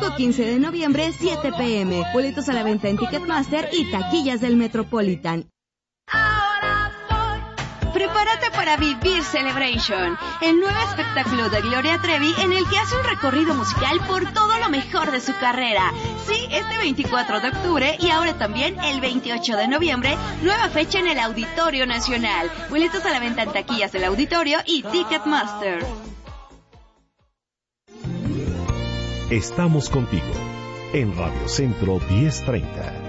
Domingo 15 de noviembre, 7 p.m. Boletos a la venta en Ticketmaster y taquillas del Metropolitan. Prepárate para vivir Celebration, el nuevo espectáculo de Gloria Trevi en el que hace un recorrido musical por todo lo mejor de su carrera. Sí, este 24 de octubre y ahora también el 28 de noviembre, nueva fecha en el Auditorio Nacional. Boletos a la venta en taquillas del Auditorio y Ticketmaster. Estamos contigo en Radio Centro 1030.